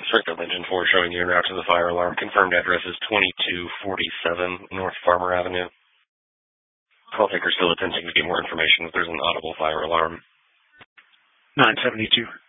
Strickland Engine 4 showing you en route to the fire alarm. Confirmed address is 2247 North Farmer Avenue. Call taker still attempting to get more information if there's an audible fire alarm. 972.